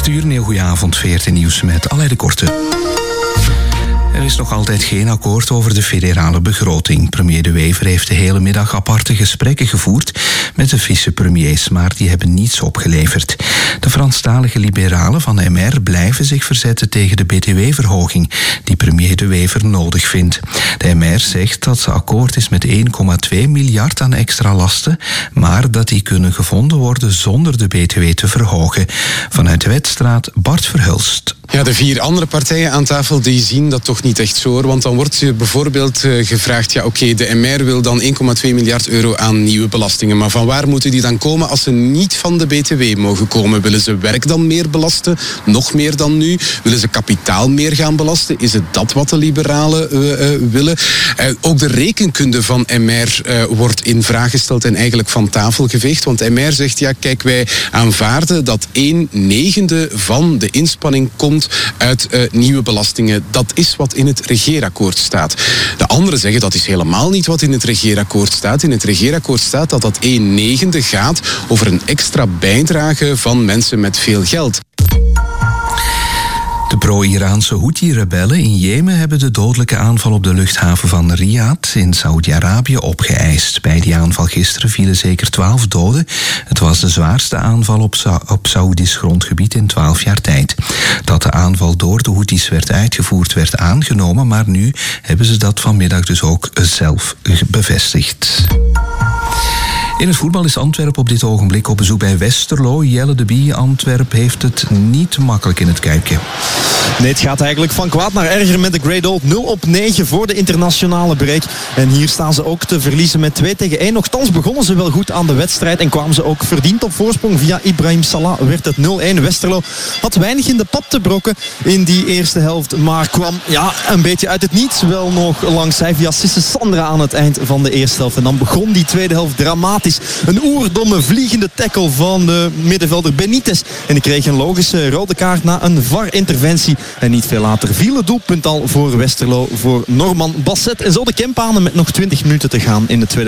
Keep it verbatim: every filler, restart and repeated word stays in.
acht uur, een heel goede avond, V R T Nieuws met Alain de Korte. Er is nog altijd geen akkoord over de federale begroting. Premier De Wever heeft de hele middag aparte gesprekken gevoerd met de vicepremiers, maar die hebben niets opgeleverd. De Franstalige liberalen van de M R blijven zich verzetten tegen de B T W-verhoging die premier De Wever nodig vindt. De M R zegt dat ze akkoord is met één komma twee miljard aan extra lasten, maar dat die kunnen gevonden worden zonder de B T W te verhogen. Vanuit de Wetstraat, Bart Verhulst. Ja, de vier andere partijen aan tafel die zien dat toch niet echt zo, hoor. Want dan wordt je bijvoorbeeld uh, gevraagd, ja oké, okay, de M R wil dan één komma twee miljard euro aan nieuwe belastingen. Maar van waar moeten die dan komen als ze niet van de B T W mogen komen? Willen ze werk dan meer belasten? Nog meer dan nu? Willen ze kapitaal meer gaan belasten? Is het dat wat de liberalen uh, uh, willen? Uh, ook de rekenkunde van M R uh, wordt in vraag gesteld en eigenlijk van tafel geveegd. Want M R zegt, ja kijk, wij aanvaarden dat een negende van de inspanning komt uit uh, nieuwe belastingen. Dat is wat in het regeerakkoord staat. De anderen zeggen dat is helemaal niet wat in het regeerakkoord staat. In het regeerakkoord staat dat dat een negende gaat over een extra bijdrage van mensen met veel geld. De pro-Iraanse Houthi-rebellen in Jemen hebben de dodelijke aanval op de luchthaven van Riyadh in Saoedi-Arabië opgeëist. Bij die aanval gisteren vielen zeker twaalf doden. Het was de zwaarste aanval op, Sa- op Saoedisch grondgebied in twaalf jaar tijd. Dat de aanval door de Houthis werd uitgevoerd werd aangenomen, maar nu hebben ze dat vanmiddag dus ook zelf bevestigd. In het voetbal is Antwerpen op dit ogenblik op bezoek bij Westerlo. Jelle de Bie, Antwerpen heeft het niet makkelijk in het kuipje. Nee, het gaat eigenlijk van kwaad naar erger met de Great Old. nul op negen voor de internationale break. En hier staan ze ook te verliezen met twee tegen één. Nochtans begonnen ze wel goed aan de wedstrijd en kwamen ze ook verdiend op voorsprong. Via Ibrahim Salah werd het nul één. Westerlo had weinig in de pap te brokken in die eerste helft. Maar kwam ja, een beetje uit het niets wel nog langs zij via Sisse Sandra aan het eind van de eerste helft. En dan begon die tweede helft dramatisch. Een oerdomme vliegende tackle van de middenvelder Benitez. En die kreeg een logische rode kaart na een V A R-interventie. En niet veel later viel het doelpunt al voor Westerlo, voor Norman Basset. En zo de Kempanen met nog twintig minuten te gaan in de tweede